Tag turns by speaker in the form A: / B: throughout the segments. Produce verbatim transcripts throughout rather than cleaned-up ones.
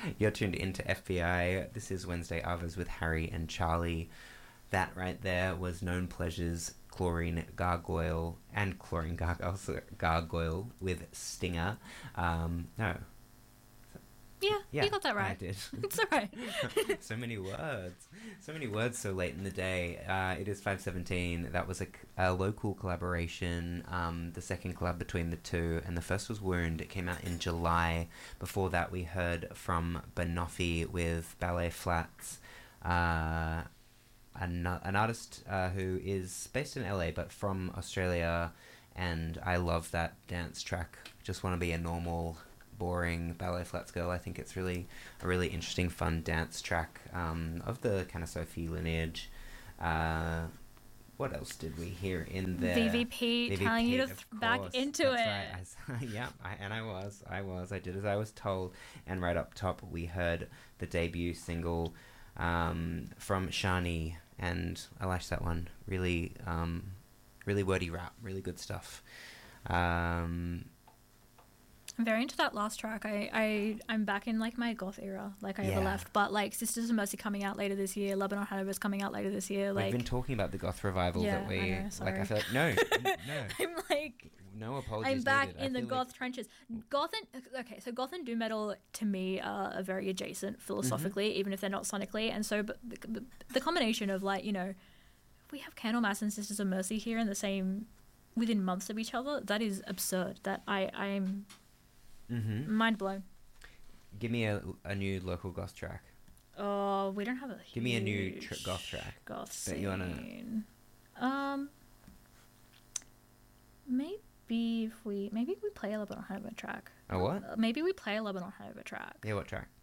A: You're tuned into F B I. This is Wednesday Others with Harry and Charlie. That right there was Known Pleasures, Chlorine Gargoyle, and Chlorine Gargoyle, Gargoyle with Stinger. Um, no.
B: Yeah,
A: Yeah,
B: you got that right.
A: I did.
B: It's all right.
A: So many words. So many words so late in the day. Uh, it is five seventeen. That was a, a local collaboration, um, the second collab between the two, and the first was Wound. It came out in July. Before that, we heard from Banoffee with Ballet Flats, uh, an, an artist uh, who is based in L A but from Australia, and I love that dance track. Just want to be a normal, boring Ballet Flats girl. I think it's really a really interesting, fun dance track um, of the kind of Sophie lineage. Uh, what else did we hear in there?
B: V V P,
A: V V P
B: telling you to
A: of
B: th- back
A: course.
B: into
A: That's
B: it.
A: Right. I, yeah, I, and I was, I was, I did as I was told. And right up top, we heard the debut single um, from Shani, and I liked that one. Really, um, really wordy rap, really good stuff. Um,
B: I'm very into that last track. I, I, I'm back in, like, my goth era, like I
A: Yeah.
B: ever left. But, like, Sisters of Mercy coming out later this year. Lebanon Hanover's coming out later this year. Like,
A: We've been talking about the goth revival
B: Yeah,
A: that we...
B: I know, sorry.
A: like, I feel like... No, no.
B: I'm, like...
A: No apologies
B: I'm back
A: needed. I
B: in the
A: feel
B: goth
A: like-
B: trenches. Goth and... Okay, so goth and doom metal, to me, are, are very adjacent philosophically,
A: Mm-hmm.
B: even if they're not sonically. And so but the, the, the combination of, like, you know... We have Candlemass and Sisters of Mercy here in the same... Within months of each other. That is absurd. That I, I'm...
A: Mhm.
B: Mind blown.
A: Give me a, a new local goth track.
B: Oh, we don't have a
A: Give me a new
B: huge
A: tr- goth track
B: Goth
A: that
B: scene.
A: you wanna-
B: Um, maybe if we maybe we play a Lebanon Hanover track.
A: A what?
B: Uh, maybe we play a Lebanon Hanover track.
A: Yeah, what track?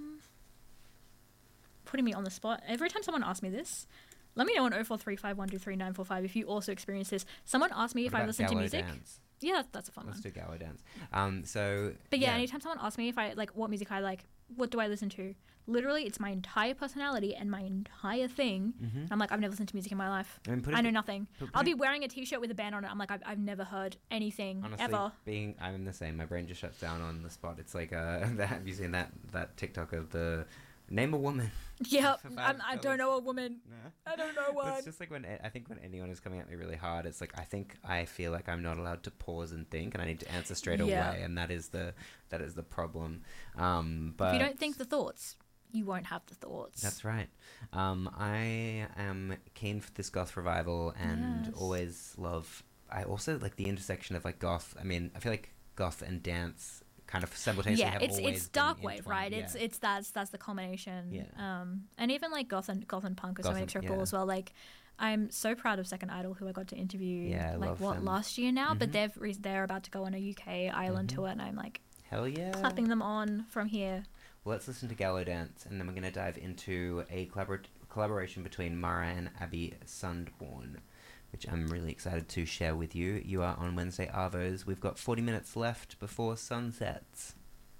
B: Putting me on the spot. Every time someone asks me this, let me know on oh four three five one two three nine four five if you also experience this. Someone asked me if
A: What
B: I
A: about
B: listen to
A: Gallo
B: music.
A: Dance?
B: Yeah, that's a fun
A: Let's
B: one.
A: do Gallo Dance. Um, so...
B: But yeah, anytime someone asks me if I like what music I like, what do I listen to? Literally, it's my entire personality and my entire thing.
A: Mhm.
B: I'm like, I've never listened to music in my life.
A: I mean, put it-
B: I know nothing.
A: put- put
B: I'll be
A: it-
B: wearing a T-shirt with a band on it. I'm like, I've, I've never heard anything
A: Honestly,
B: ever.
A: being... I'm the same. My brain just shuts down on the spot. It's like, uh, that, have you seen that, that TikTok of the... Name a woman.
B: Yep,
A: For five
B: I'm, I don't
A: dollars.
B: know a woman.
A: No.
B: I don't know one.
A: It's just like when I think when anyone is coming at me really hard, it's like I think I feel like I'm not allowed to pause and think, and I need to answer straight
B: Yeah.
A: away, and that is the that is the problem. Um, but
B: If you don't think the thoughts, you won't have the thoughts.
A: that's right. Um, I am keen for this goth revival, and
B: Yes.
A: always love. I also like the intersection of like goth. I mean, I feel like goth and dance kind of simultaneously
B: yeah,
A: have
B: it's
A: always
B: it's dark
A: been
B: wave,
A: intertwined,
B: right?
A: yeah.
B: It's it's that's that's the culmination.
A: Yeah.
B: Um, and even like goth and goth and punk are so
A: Goth and-
B: integral
A: yeah.
B: as well. Like, I'm so proud of Second Idol, who I got to interview.
A: Yeah, I
B: like
A: love
B: what
A: them.
B: last year now,
A: Mhm.
B: but they've re- they're about to go on a U K Ireland
A: Mhm.
B: tour, and I'm like
A: Hell yeah!
B: clapping them on from here.
A: Well, let's listen to Gallo Dance, and then we're going to dive into a collabor- collaboration between Mara and Abby Sundborn, which I'm really excited to share with you. You are on Wednesday Arvos. We've got forty minutes left before sun sets.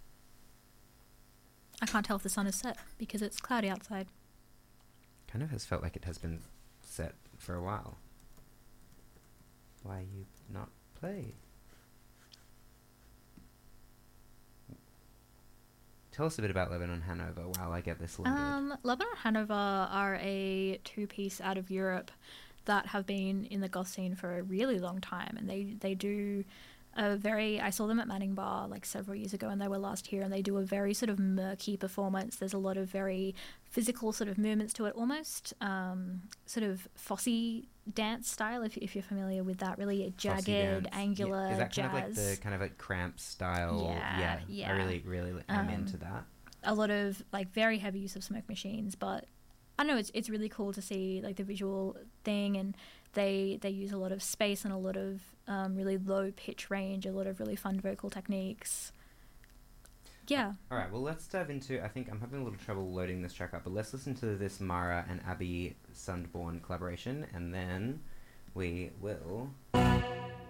B: I can't tell if the sun is set because it's cloudy outside.
A: Kind of has felt like it has been set for a while. Why you not play? Tell us a bit about Lebanon Hanover while I get this loaded.
B: Um, Lebanon Hanover are a two-piece out of Europe that have been in the goth scene for a really long time, and they they do a very. I saw them at Manning Bar like several years ago, and they were last here, and they do a very sort of murky performance. There's a lot of very physical sort of movements to it, almost um, sort of Fosse dance style. If if you're familiar with that, really jagged,
A: Fosse dance.
B: angular
A: Yeah. Is that
B: jazz.
A: kind of like the kind of like cramp style?
B: Yeah,
A: yeah.
B: yeah.
A: I really, really am
B: Um,
A: into that.
B: A lot of like very heavy use of smoke machines, but I don't know, it's it's really cool to see like the visual thing, and they they use a lot of space and a lot of um, really low pitch range, a lot of really fun vocal techniques. Yeah.
A: All right, well, let's dive into... I think I'm having a little trouble loading this track up, but let's listen to this Mara and Abby Sundborn collaboration, and then we will...